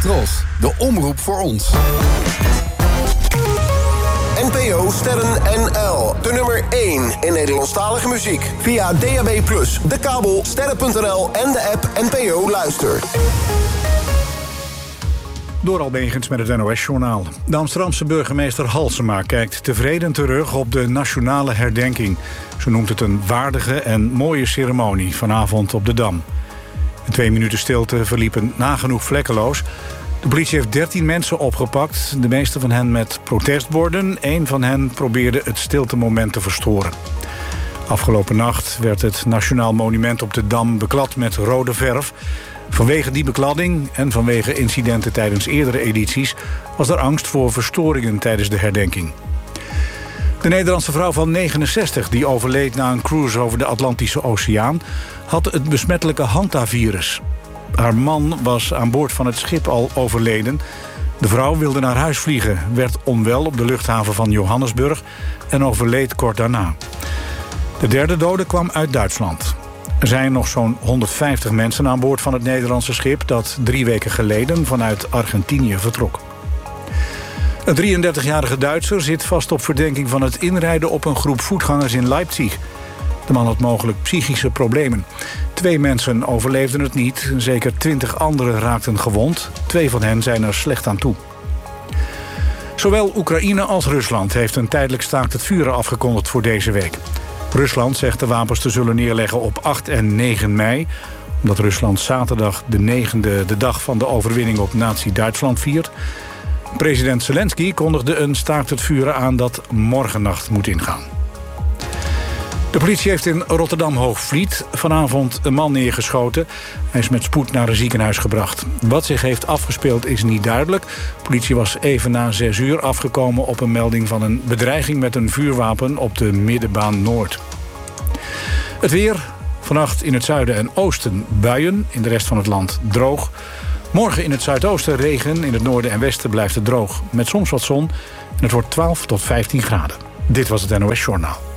Tros, de omroep voor ons. NPO Sterren NL, de nummer 1 in Nederlandstalige muziek. Via DAB+, de kabel, sterren.nl en de app NPO Luister. Door Albegens met het NOS-journaal. De Amsterdamse burgemeester Halsema kijkt tevreden terug op de nationale herdenking. Ze noemt het een waardige en mooie ceremonie vanavond op de Dam. De 2 minuten stilte verliepen nagenoeg vlekkeloos. De politie heeft 13 mensen opgepakt, de meeste van hen met protestborden. 1 van hen probeerde het stiltemoment te verstoren. Afgelopen nacht werd het Nationaal Monument op de Dam beklad met rode verf. Vanwege die bekladding en vanwege incidenten tijdens eerdere edities was er angst voor verstoringen tijdens de herdenking. De Nederlandse vrouw van 69, die overleed na een cruise over de Atlantische Oceaan, had het besmettelijke hantavirus. Haar man was aan boord van het schip al overleden. De vrouw wilde naar huis vliegen, werd onwel op de luchthaven van Johannesburg en overleed kort daarna. De derde dode kwam uit Duitsland. Er zijn nog zo'n 150 mensen aan boord van het Nederlandse schip dat 3 weken geleden vanuit Argentinië vertrok. Een 33-jarige Duitser zit vast op verdenking van het inrijden op een groep voetgangers in Leipzig. De man had mogelijk psychische problemen. 2 mensen overleefden het niet, zeker 20 anderen raakten gewond. 2 van hen zijn er slecht aan toe. Zowel Oekraïne als Rusland heeft een tijdelijk staakt het vuren afgekondigd voor deze week. Rusland zegt de wapens te zullen neerleggen op 8 en 9 mei... omdat Rusland zaterdag de 9e, de dag van de overwinning op nazi-Duitsland viert. President Zelensky kondigde een staakt het vuren aan dat morgennacht moet ingaan. De politie heeft in Rotterdam-Hoogvliet vanavond een man neergeschoten. Hij is met spoed naar een ziekenhuis gebracht. Wat zich heeft afgespeeld is niet duidelijk. De politie was even na 6 uur afgekomen op een melding van een bedreiging met een vuurwapen op de Middenbaan Noord. Het weer, vannacht in het zuiden en oosten buien, in de rest van het land droog. Morgen in het zuidoosten regen, in het noorden en westen blijft het droog. Met soms wat zon en het wordt 12 tot 15 graden. Dit was het NOS Journaal.